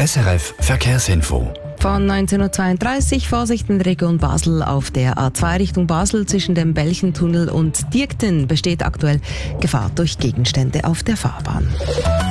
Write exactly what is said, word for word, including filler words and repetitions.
S R F Verkehrsinfo. Von neunzehn Uhr zweiunddreißig, Vorsicht in der Region Basel auf der A zwei Richtung Basel zwischen dem Belchentunnel und Diekten besteht aktuell Gefahr durch Gegenstände auf der Fahrbahn.